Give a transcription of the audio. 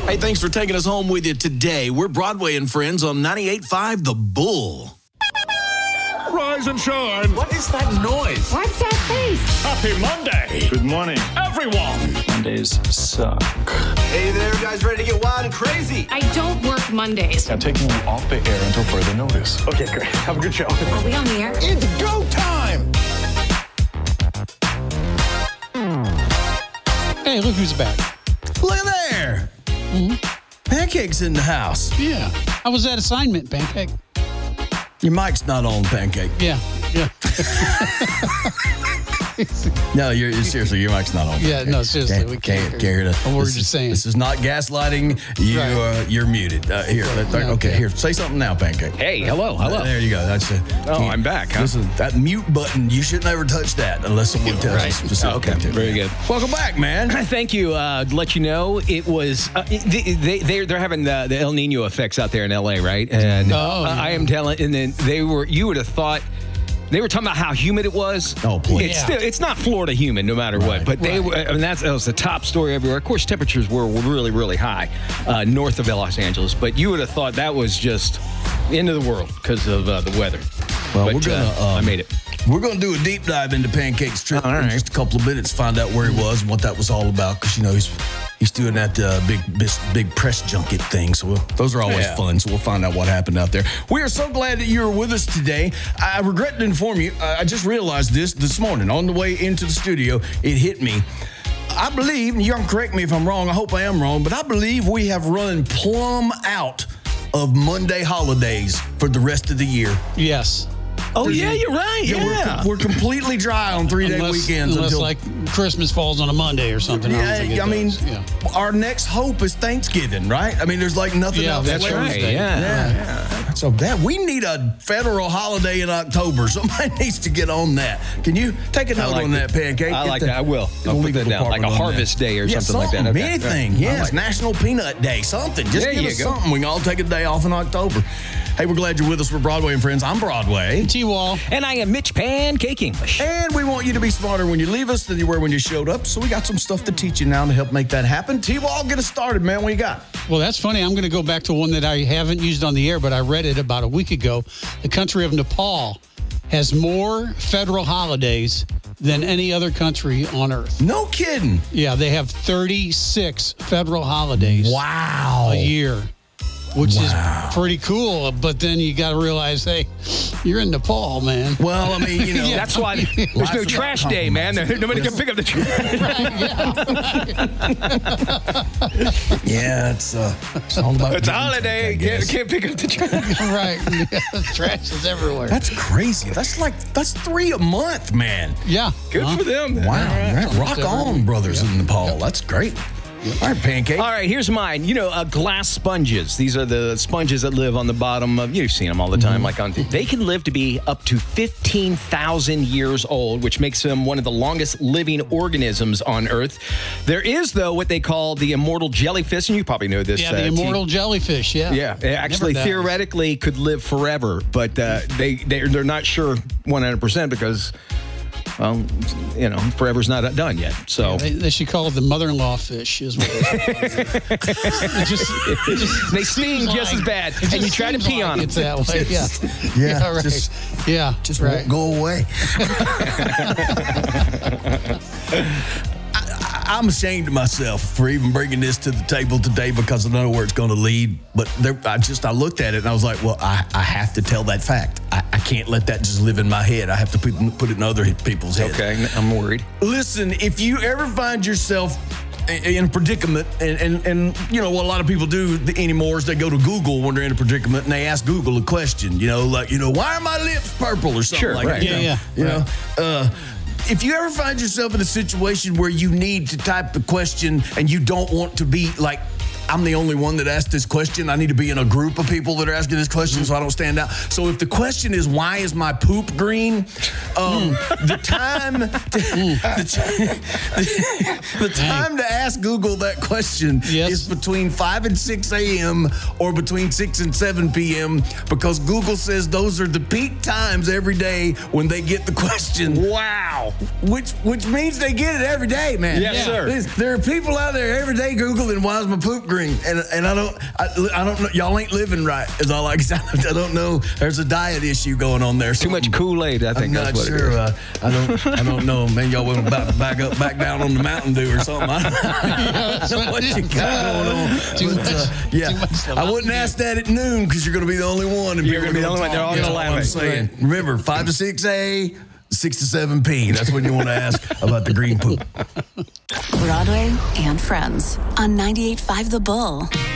Hey, thanks for taking us home with you today. We're Broadway and Friends on 98.5 The Bull. Rise and shine. What is that noise? What's that face? Happy Monday, Good morning. everyone. Mondays suck. Hey there, guys, ready to get wild and crazy? I don't work Mondays. I'm taking you off the air until further notice. Okay, great. Have a good show. Are we on the air? It's go time! Hey, look who's back. Look at there. Pancake's in the house. Yeah. How was that assignment, Pancake? Your mic's not on, Pancake. Yeah. No, seriously, your mic's not on. Yeah, no, seriously, we can't hear it. We're just saying. This is not gaslighting. You're muted. Here, say something now, Pancake. Hey, hello. There you go. That's it. I'm back, huh? Listen, that mute button, you should never touch that unless someone tells us specifically. Okay, very good. Welcome back, man. Thank you. Let you know, it was they're having the El Nino effects out there in LA, right? And I am telling, and then you would have thought. They were talking about how humid it was. Oh, please. It's not Florida humid no matter what, but they were, I mean, that was the top story everywhere. Of course, temperatures were really, really high north of Los Angeles, but you would have thought that was just the end of the world because of the weather. Well, but, we're going to... I made it. We're going to do a deep dive into Pancake's trip in just a couple of minutes, find out where he was and what that was all about, because, he's doing that big press junket thing. So those are always fun. So we'll find out what happened out there. We are so glad that you're with us today. I regret to inform you, I just realized this morning on the way into the studio. It hit me. I believe, and you can correct me if I'm wrong, I hope I am wrong, but I believe we have run plumb out of Monday holidays for the rest of the year. Yes. Oh, yeah, you're right. Yeah. We're completely dry on 3-day weekends. Unless like Christmas falls on a Monday or something. Our next hope is Thanksgiving, right? I mean, there's like nothing else. That's right. Yeah. So we need a federal holiday in October. Somebody needs to get on that. Can you take a note on that, Pancake? I like that. I will. I'll put that down. Like a harvest day or something like that. Okay. Anything. Yes. National Peanut Day. Something. Just give us something. We can all take a day off in October. Hey, we're glad you're with us. We're Broadway and Friends. I'm Broadway. T-Wall. And I am Mitch Pancake English. And we want you to be smarter when you leave us than you were when you showed up. So we got some stuff to teach you now to help make that happen. T-Wall, get us started, man. What you got? Well, that's funny. I'm going to go back to one that I haven't used on the air, but I read it about a week ago. The country of Nepal has more federal holidays than any other country on earth. No kidding. Yeah, they have 36 federal holidays. Wow. A year. Which is pretty cool, but then you got to realize, hey, you're in Nepal, man. Well, I mean, that's why there's no trash day, man. Nobody can pick up the trash. It's all about. It's a holiday. Can't pick up the trash. Right. Trash is everywhere. That's crazy. That's 3 a month, man. Yeah. Good for them. Wow. Right. Rock on, brothers in Nepal. That's great. All right, Pancake. All right, here's mine. Glass sponges. These are the sponges that live on the bottom of, you've seen them all the time. They can live to be up to 15,000 years old, which makes them one of the longest living organisms on Earth. There is, though, what they call the immortal jellyfish, and you probably know this. Yeah, the immortal jellyfish, Yeah, it actually theoretically could live forever, but they're not sure 100% because... Well, forever's not done yet. So they should call it the mother-in-law fish. Is what they sting just as bad, and you try to pee on them. It's that way. Just won't go away. I'm ashamed of myself for even bringing this to the table today because I know where it's going to lead. But I looked at it and I was like, well, I have to tell that fact. I can't let that just live in my head. I have to put it in other people's heads. Okay, I'm worried. Listen, if you ever find yourself in a predicament, and what a lot of people do anymore is they go to Google when they're in a predicament and they ask Google a question, why are my lips purple or something that. If you ever find yourself in a situation where you need to type the question and you don't want to be like, I'm the only one that asked this question. I need to be in a group of people that are asking this question so I don't stand out. So if the question is, why is my poop green? The time to ask Google that question is between 5 and 6 a.m. or between 6 and 7 p.m. because Google says those are the peak times every day when they get the question. Wow. Which means they get it every day, man. Yes, sir. There are people out there every day Googling, why is my poop green? green, and I don't know. Y'all ain't living right. Is all I can say. I don't know. There's a diet issue going on there. Too much Kool-Aid, I think I'm that's not what sure. it is. I don't know. Man, y'all went about to back down on the Mountain Dew or something. I don't know what you got going on. Too Yeah, much I wouldn't ask that at noon because you're going to be the only one. And You're gonna be the only one. They're all gonna laugh I'm at you. saying. Remember, 5 to 6A, 6 to 7P. That's when you want to ask about the green poop. Broadway and Friends on 98.5 The Bull.